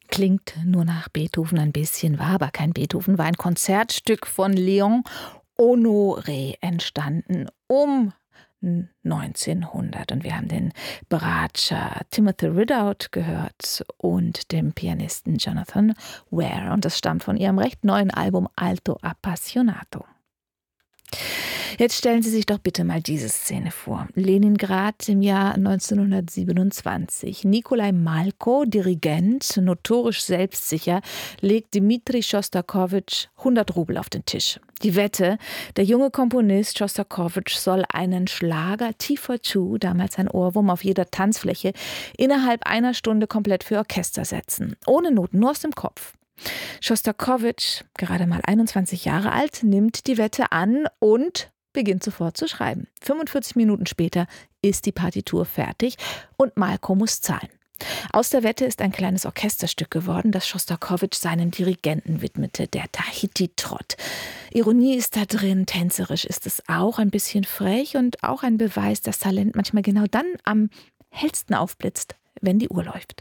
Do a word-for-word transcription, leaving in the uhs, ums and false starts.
Klingt nur nach Beethoven ein bisschen, war aber kein Beethoven, war ein Konzertstück von Léon Honoré, entstanden um neunzehnhundert. Und wir haben den Bratscher Timothy Ridout gehört und dem Pianisten Jonathan Ware. Und das stammt von ihrem recht neuen Album Alto Appassionato. Jetzt stellen Sie sich doch bitte mal diese Szene vor. Leningrad im Jahr neunzehnhundertsiebenundzwanzig. Nikolai Malko, Dirigent, notorisch selbstsicher, legt Dmitri Schostakowitsch hundert Rubel auf den Tisch. Die Wette, der junge Komponist Schostakowitsch soll einen Schlager T zweiundvierzig, damals ein Ohrwurm auf jeder Tanzfläche, innerhalb einer Stunde komplett für Orchester setzen. Ohne Noten, nur aus dem Kopf. Schostakowitsch, gerade mal einundzwanzig Jahre alt, nimmt die Wette an und beginnt sofort zu schreiben. fünfundvierzig Minuten später ist die Partitur fertig und Malko muss zahlen. Aus der Wette ist ein kleines Orchesterstück geworden, das Schostakowitsch seinem Dirigenten widmete, der Tahiti-Trott. Ironie ist da drin, tänzerisch ist es auch, ein bisschen frech und auch ein Beweis, dass Talent manchmal genau dann am hellsten aufblitzt, wenn die Uhr läuft.